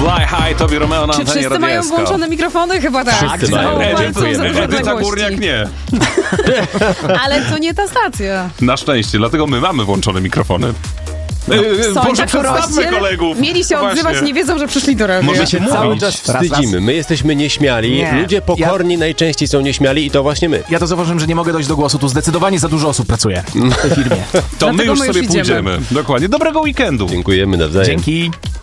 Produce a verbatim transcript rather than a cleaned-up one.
Fly High, Tobi Romeo na Czy antenie wszyscy mają Radia włączone mikrofony? Chyba tak. Wszyscy mają. Edyta, Edyta Górniak nie. Ale to nie ta stacja. Na szczęście, dlatego my mamy włączone mikrofony. No, Boże, przedstawmy kolegów. Mieli się No odzywać, właśnie. nie wiedzą, że przyszli do radia. My się cały mówić. czas Raz, wstydzimy. My jesteśmy nieśmiali. Nie. Ludzie pokorni najczęściej są nieśmiali i to właśnie my. Ja to zauważyłem, że nie mogę dojść do głosu. Tu zdecydowanie za dużo osób pracuje w tej firmie. To my Dlatego już my sobie już idziemy. pójdziemy. Dokładnie. Dobrego weekendu. Dziękujemy nawzajem. Dzięki.